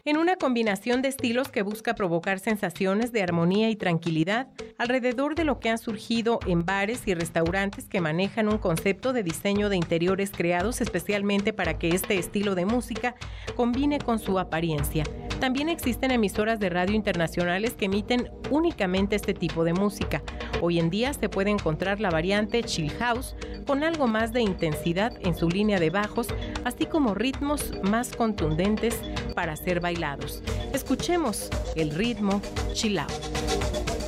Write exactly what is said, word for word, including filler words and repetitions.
en una combinación de estilos que busca provocar sensaciones de armonía y tranquilidad alrededor de lo que han surgido en bares y restaurantes que manejan un concepto de diseño de interiores creados especialmente para que este estilo de música combine con su apariencia. También existen emisoras de radio internacionales que emiten únicamente este tipo de música. Hoy en día se puede encontrar la variante Chill House con algo más de intensidad en su línea de bajos, así como ritmos más contundentes para ser bailados. Escuchemos el ritmo Chill Out.